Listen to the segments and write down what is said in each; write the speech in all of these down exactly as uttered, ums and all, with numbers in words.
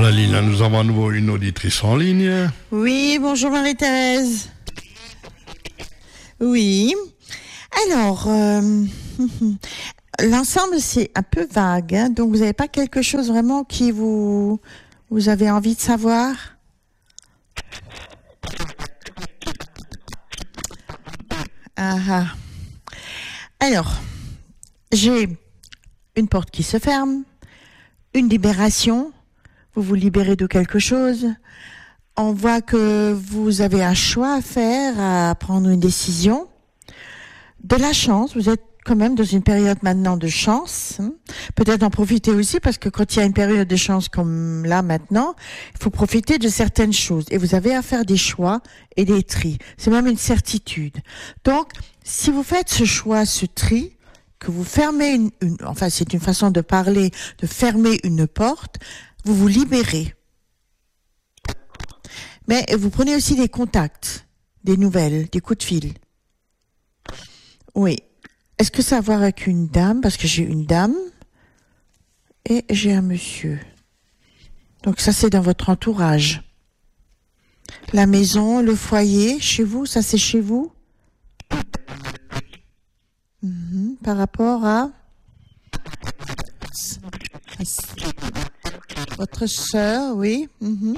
la ligne, nous avons à nouveau une auditrice en ligne. Oui, bonjour Marie-Thérèse. Oui. Alors, euh, l'ensemble, c'est un peu vague, hein, donc vous n'avez pas quelque chose vraiment qui vous, vous avez envie de savoir? Ah ah. Alors, j'ai une porte qui se ferme, une libération, vous vous libérez de quelque chose, on voit que vous avez un choix à faire, à prendre une décision, de la chance, vous êtes quand même dans une période maintenant de chance, hein. Peut-être en profiter aussi parce que quand il y a une période de chance comme là maintenant, il faut profiter de certaines choses et vous avez à faire des choix et des tris. C'est même une certitude. Donc, si vous faites ce choix, ce tri, que vous fermez une, une enfin c'est une façon de parler, de fermer une porte, vous vous libérez. Mais vous prenez aussi des contacts, des nouvelles, des coups de fil. Oui. Est-ce que ça a à voir avec une dame? Parce que j'ai une dame et j'ai un monsieur. Donc ça, c'est dans votre entourage. La maison, le foyer, chez vous, ça c'est chez vous? Mmh, par rapport à... votre sœur, oui. Mmh.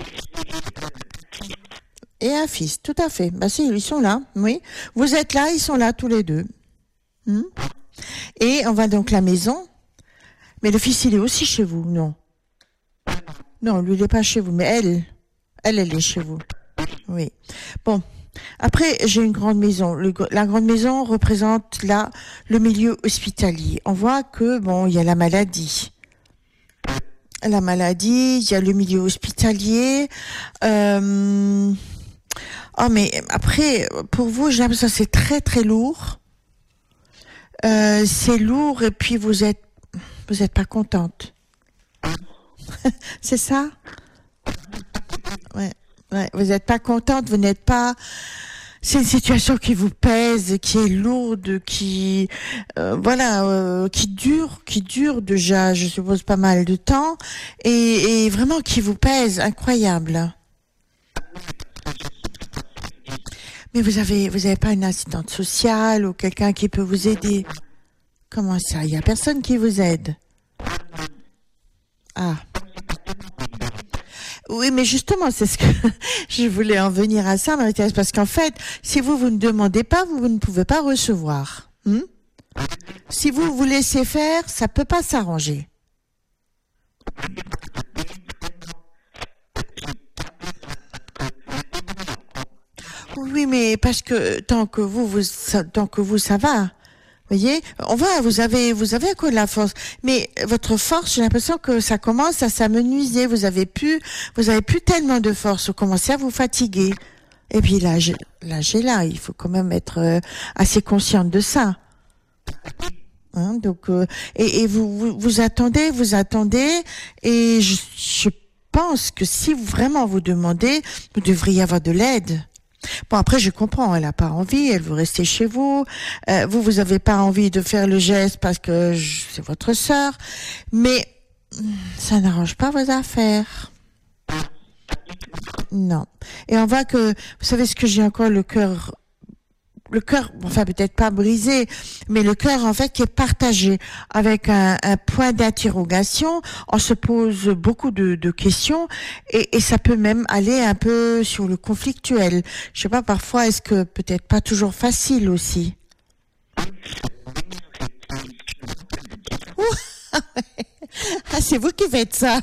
Et un fils, tout à fait. Bah si, ils sont là, oui. Vous êtes là, ils sont là tous les deux. Hmm. Et on va donc à la maison. Mais le fils, il est aussi chez vous, non? Non, lui, il n'est pas chez vous, mais elle, elle, elle est chez vous. Oui. Bon. Après, j'ai une grande maison. Le, la grande maison représente là le milieu hospitalier. On voit que, bon, il y a la maladie. La maladie, il y a le milieu hospitalier. Euh... Oh, mais après, pour vous, j'ai l'impression que c'est très, très lourd. Euh, c'est lourd et puis vous êtes vous êtes pas contente. C'est ça? Ouais, ouais, vous êtes pas contente, vous n'êtes pas... C'est une situation qui vous pèse, qui est lourde, qui euh, voilà, euh, qui dure, qui dure déjà, je suppose, pas mal de temps, et, et vraiment qui vous pèse, incroyable. Mais vous avez, vous avez pas une assistante sociale ou quelqu'un qui peut vous aider? Comment ça? Il y a personne qui vous aide? Ah. Oui, mais justement, c'est ce que je voulais en venir à ça, Marie-Thérèse, parce qu'en fait, si vous, vous ne demandez pas, vous, vous ne pouvez pas recevoir. Hmm? Si vous vous laissez faire, ça peut pas s'arranger. Oui, mais parce que tant que vous, vous ça, tant que vous, ça va. Voyez, on va, vous avez, vous avez quoi de la force. Mais votre force, j'ai l'impression que ça commence à s'amenuiser. Vous avez plus, vous avez plus tellement de force. Vous commencez à vous fatiguer. Et puis là, j'ai, là, j'ai là, il faut quand même être euh, assez consciente de ça. Hein, donc, euh, et, et vous, vous, vous attendez, vous attendez, et je, je pense que si vous, vraiment vous demandez, vous devriez avoir de l'aide. Bon, après, je comprends, elle n'a pas envie, elle veut rester chez vous. Euh, vous, vous avez pas envie de faire le geste parce que je, c'est votre sœur. Mais ça n'arrange pas vos affaires. Non. Et on voit que, vous savez ce que j'ai encore le cœur, le cœur, enfin peut-être pas brisé, mais le cœur en fait qui est partagé avec un, un point d'interrogation. On se pose beaucoup de, de questions et, et ça peut même aller un peu sur le conflictuel. Je sais pas, parfois est-ce que peut-être pas toujours facile aussi. Ah, c'est vous qui faites ça.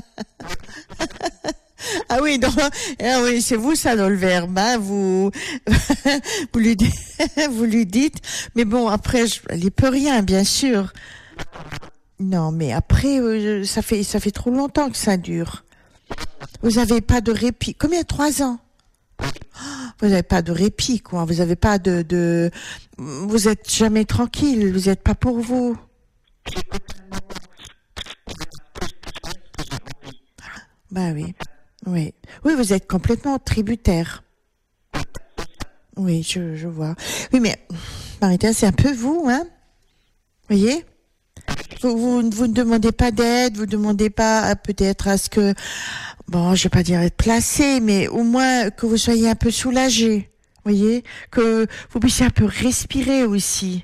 Ah oui, non, ah oui, c'est vous ça dans le verbe, hein, vous, vous lui dites, vous lui dites, mais bon, après, je, elle y peut rien, bien sûr. Non, mais après, euh, ça fait, ça fait trop longtemps que ça dure. Vous avez pas de répit. Combien? Trois ans? Vous n'avez pas de répit, quoi. Vous avez pas de, de, vous êtes jamais tranquille. Vous êtes pas pour vous. Bah oui. Oui, oui, vous êtes complètement tributaire. Oui, je, je vois. Oui, mais Marie-Thérèse, c'est un peu vous, hein? Voyez? vous, vous, vous ne demandez pas d'aide, vous ne demandez pas à, peut-être à ce que, bon, je vais pas dire être placé, mais au moins que vous soyez un peu soulagé, voyez, que vous puissiez un peu respirer aussi.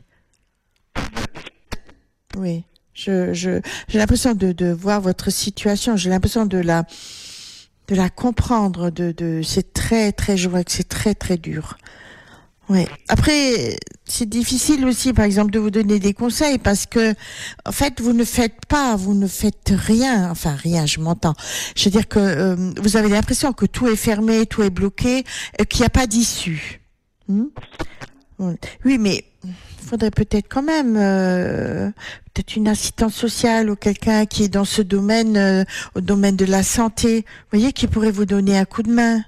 Oui, je, je, j'ai l'impression de, de voir votre situation, j'ai l'impression de la, de la comprendre, de, de, c'est très, très, je vois que c'est très, très dur. Oui. Après, c'est difficile aussi, par exemple, de vous donner des conseils parce que, en fait, vous ne faites pas, vous ne faites rien. Enfin, rien, je m'entends. Je veux dire que euh, vous avez l'impression que tout est fermé, tout est bloqué, et qu'il n'y a pas d'issue. Hmm? Oui, mais il faudrait peut-être quand même, euh, peut-être une assistante sociale ou quelqu'un qui est dans ce domaine, euh, au domaine de la santé, vous voyez, qui pourrait vous donner un coup de main.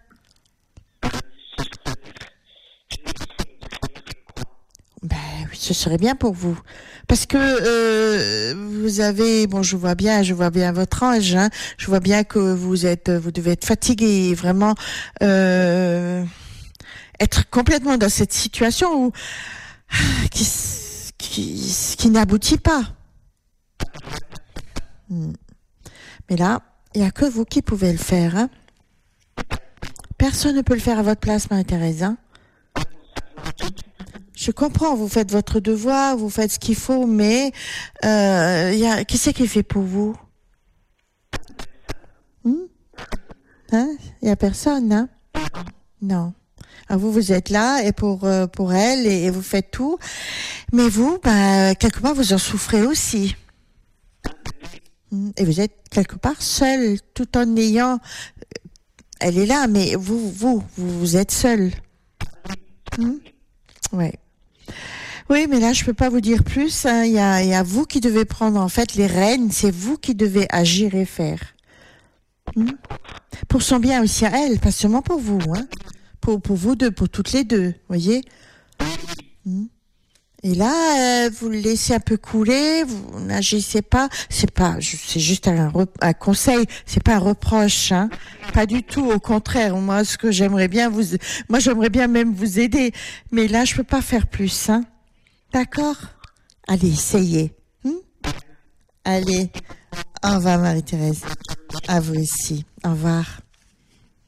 Ben oui, ce serait bien pour vous, parce que euh, vous avez, bon, je vois bien, je vois bien votre âge, hein, je vois bien que vous êtes, vous devez être fatigué, et vraiment euh, être complètement dans cette situation où qui qui, qui n'aboutit pas. Mais là, il y a que vous qui pouvez le faire. Hein. Personne ne peut le faire à votre place, Marie-Thérèse. Hein. Je comprends, vous faites votre devoir, vous faites ce qu'il faut, mais euh, y a, qui c'est qui fait pour vous? Hmm? Hein? Il y a personne, hein? Non. Alors vous, vous êtes là et pour euh, pour elle et, et vous faites tout, mais vous, bah, quelque part, vous en souffrez aussi. Hmm? Et vous êtes quelque part seul, tout en ayant. Elle est là, mais vous, vous, vous, vous êtes seul. Hmm? Ouais. Oui, mais là, je peux pas vous dire plus. Hein. Il y a, il y a vous qui devez prendre en fait les rênes. C'est vous qui devez agir et faire. Hmm? Pour son bien aussi à elle, pas seulement pour vous. Hein. Pour pour vous deux, pour toutes les deux, voyez. Hmm? Et là, euh, vous le laissez un peu couler. Vous n'agissez pas. C'est pas, c'est juste un, un conseil. C'est pas un reproche. Hein. Pas du tout. Au contraire, moi, ce que j'aimerais bien vous, moi, j'aimerais bien même vous aider. Mais là, je peux pas faire plus. Hein. D'accord? Allez, essayez. Hmm? Allez, au revoir Marie-Thérèse. À vous aussi. Au revoir.